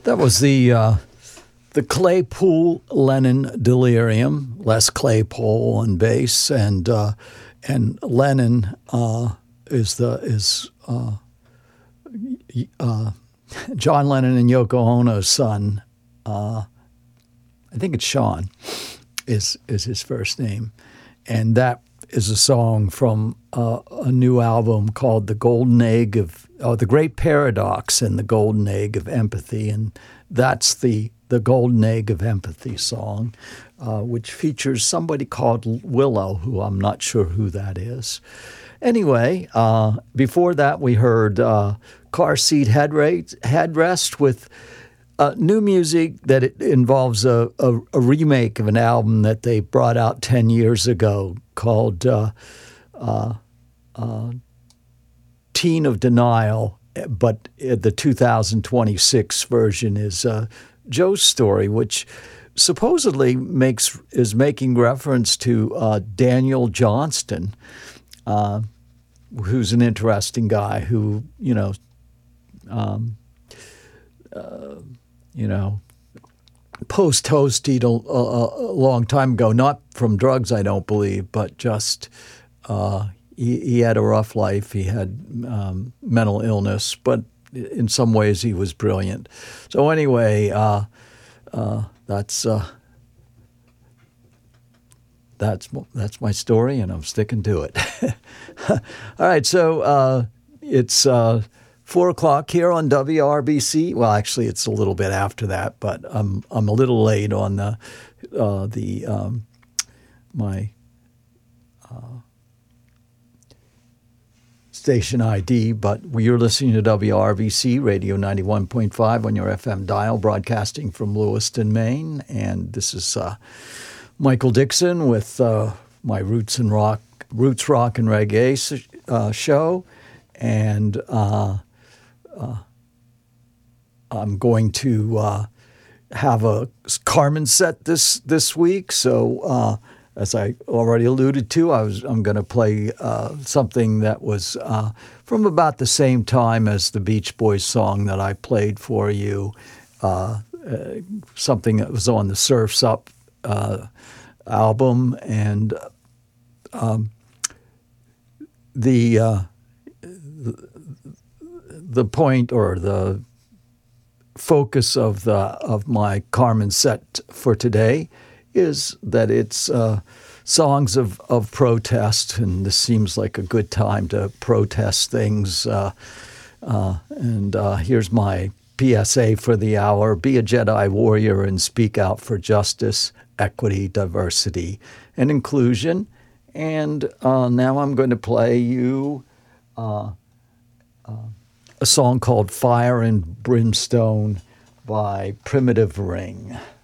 That was the Claypool Lennon Delirium. Les Claypool on bass, and Lennon is John Lennon and Yoko Ono's son. I think it's Sean is his first name, and that is a song from a new album called The Golden Egg of The Great Paradox and the Golden Egg of Empathy, and that's the Golden Egg of Empathy song, which features somebody called Willow, who I'm not sure who that is. Anyway, before that we heard Car Seat Headrest with new music that it involves a remake of an album that they brought out 10 years ago called Teen of Denial, but the 2026 version is Joe's Story, which supposedly is making reference to Daniel Johnston, who's an interesting guy who, post-toasted a long time ago, not from drugs, I don't believe, but just he had a rough life. He had mental illness, but in some ways he was brilliant. So anyway, that's my story, and I'm sticking to it. All right, so it's 4 o'clock here on WRBC. Well, actually, it's a little bit after that, but I'm a little late on my station ID. But you're listening to WRBC Radio 91.5 on your FM dial, broadcasting from Lewiston, Maine, and this is Michael Dixon with my Roots Rock and Reggae show, and I'm going to have a Carmen set this week. So as I already alluded to, I'm going to play something that was from about the same time as the Beach Boys song that I played for you, something that was on the Surf's Up album, and the point or the focus of my Carmen set for today is that it's songs of protest, and this seems like a good time to protest things. And here's my PSA for the hour: be a Jedi warrior and speak out for justice, equity, diversity, and inclusion. And now I'm going to play you a song called Fire and Brimstone by Primitive Ring.